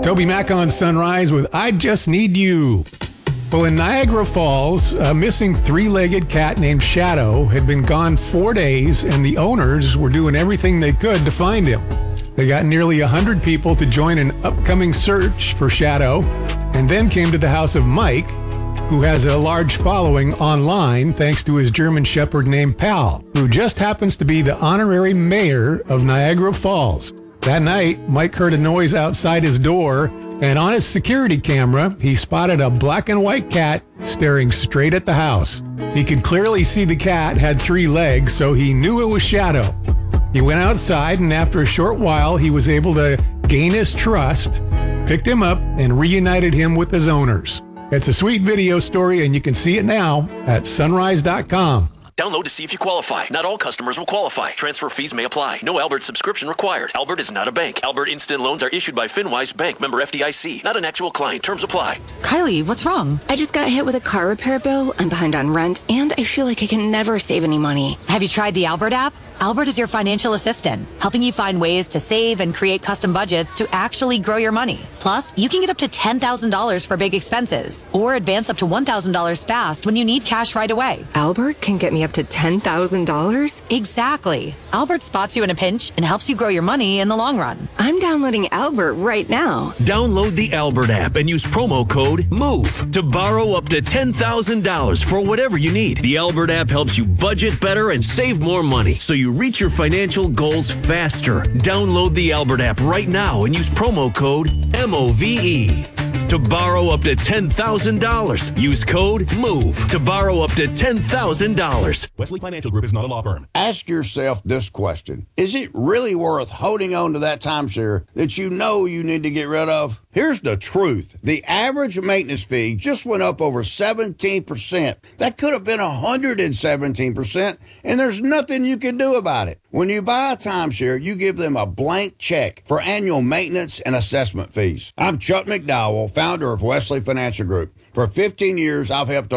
Toby Mack on Sunrise with I Just Need You. Well, in Niagara Falls, a missing three-legged cat named Shadow had been gone 4 days, and the owners were doing everything they could to find him. They got nearly 100 people to join an upcoming search for Shadow, and then came to the house of Mike, who has a large following online thanks to his German Shepherd named Pal, who just happens to be the honorary mayor of Niagara Falls. That night, Mike heard a noise outside his door, and on his security camera, he spotted a black and white cat staring straight at the house. He could clearly see the cat had 3 legs, so he knew it was Shadow. He went outside, and after a short while, he was able to gain his trust, picked him up, and reunited him with his owners. It's a sweet video story, and you can see it now at sunrise.com. Download to see if you qualify. Not all customers will qualify. Transfer fees may apply. No Albert subscription required. Albert is not a bank. Albert Instant Loans are issued by FinWise Bank, member FDIC. Not an actual client. Terms apply. Kylie, what's wrong? I just got hit with a car repair bill. I'm behind on rent, and I feel like I can never save any money. Have you tried the Albert app? Albert is your financial assistant, helping you find ways to save and create custom budgets to actually grow your money. Plus, you can get up to $10,000 for big expenses, or advance up to $1,000 fast when you need cash right away. Albert can get me up to $10,000? Exactly. Albert spots you in a pinch and helps you grow your money in the long run. I'm downloading Albert right now. Download the Albert app and use promo code MOVE to borrow up to $10,000 for whatever you need. The Albert app helps you budget better and save more money, so you reach your financial goals faster. Download the Albert app right now and use promo code MOVE to borrow up to $10,000. Use code MOVE to borrow up to $10,000. Wesley Financial Group is not a law firm. Ask yourself this question. Is it really worth holding on to that timeshare that you know you need to get rid of? Here's the truth. The average maintenance fee just went up over 17%. That could have been 117%, and there's nothing you can do about it. When you buy a timeshare, you give them a blank check for annual maintenance and assessment fees. I'm Chuck McDowell, founder of Wesley Financial Group. For 15 years, I've helped